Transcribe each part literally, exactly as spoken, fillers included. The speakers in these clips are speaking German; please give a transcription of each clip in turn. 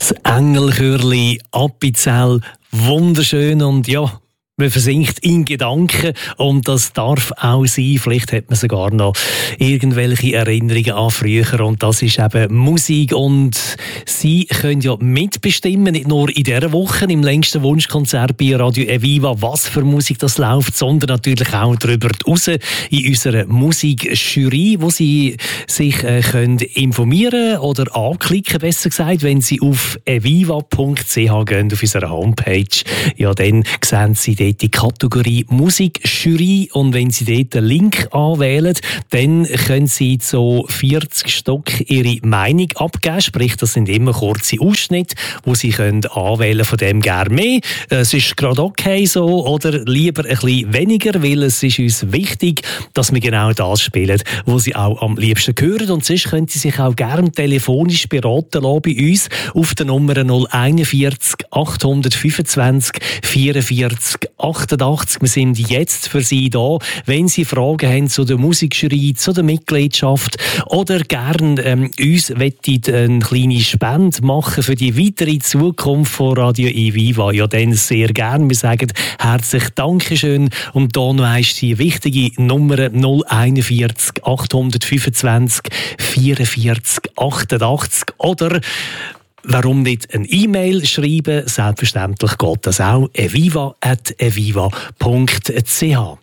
Das Engelchörli Appenzell, wunderschön und ja, man versinkt in Gedanken und das darf auch sein. Vielleicht hat man sogar noch irgendwelche Erinnerungen an früher und das ist eben Musik und Sie können ja mitbestimmen, nicht nur in dieser Woche im längsten Wunschkonzert bei Radio Eviva, was für Musik das läuft, sondern natürlich auch darüber hinaus in unserer Musikjury, wo Sie sich äh, können informieren oder anklicken, besser gesagt, wenn Sie auf eviva punkt c h gehen, auf unserer Homepage. Ja, dann sehen Sie dort die Kategorie Musikjury und wenn Sie dort den Link anwählen, dann können Sie zu vierzig Stück Ihre Meinung abgeben, sprich, das sind immer kurze Ausschnitte, wo Sie können anwählen von dem gerne mehr. Es ist gerade okay so oder lieber ein bisschen weniger, weil es ist uns wichtig, dass wir genau das spielen, was Sie auch am liebsten hören und sonst können Sie sich auch gerne telefonisch beraten lassen bei uns auf der Nummer null einundvierzig achthundertfünfundzwanzig vierundvierzig achtundachtzig. Wir sind jetzt für Sie da, wenn Sie Fragen haben zu der Musikjury, zu der Mitgliedschaft oder gerne ähm, uns wettet eine kleine Spende machen für die weitere Zukunft von Radio Eviva. Ja, dann sehr gerne. Wir sagen herzlich Dankeschön und da noch einmal die wichtige Nummer null einundvierzig achthundertfünfundzwanzig vierundvierzig achtundachtzig oder warum nicht eine E-Mail schreiben? Selbstverständlich geht das auch. eviva at eviva punkt c h.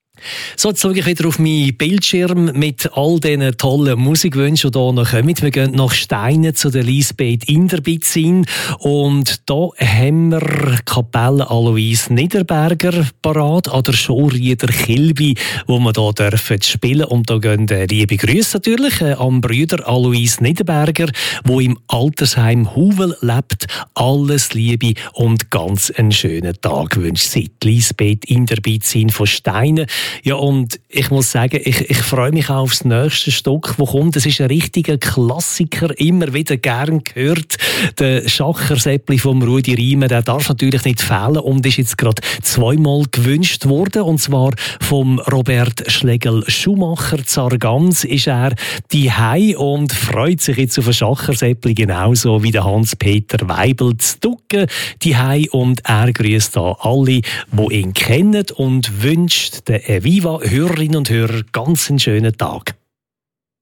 So, jetzt schaue ich wieder auf meinen Bildschirm mit all diesen tollen Musikwünschen, die hier noch kommen. Wir gehen nach Steinen zu der Lisbeth Inderbitzin und da haben wir Kapelle Alois Niederberger parat an der Schorrieder Kilby, wo wir hier dürfen spielen. Und da gehen liebe Grüße natürlich am Brüder Alois Niederberger, wo im Altersheim Huvel lebt. Alles Liebe und ganz einen schönen Tag wünscht sie Lisbeth Inderbitzin von Steinen. Ja, und ich muss sagen, ich, ich freue mich auch aufs nächste Stück, das kommt. Es ist ein richtiger Klassiker, immer wieder gern gehört. Der Schachersäppli vom Rudi Riemer, der darf natürlich nicht fehlen und ist jetzt gerade zweimal gewünscht worden. Und zwar vom Robert Schlegel-Schumacher. Zargans ist er diehei und freut sich jetzt auf ein Schachersäppli, genauso wie der Hans-Peter Weibel zu Ducken diehei. Und er grüßt da alle, die ihn kennen und wünscht der Eviva Hörerinnen und Hörer ganz einen schönen Tag.